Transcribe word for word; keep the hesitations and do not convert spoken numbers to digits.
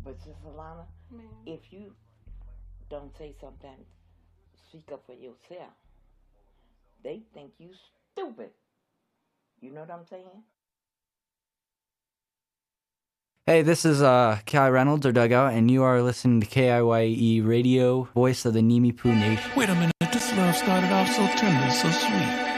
But Sister Lana, Man. if you don't say something, speak up for yourself, they think you stupid. You know what I'm saying? Hey, this is uh, Kai Reynolds, or Dugout, and you are listening to K I Y E Radio, voice of the Nimi Poo Nation. Wait a minute, this love started off so tender, so sweet.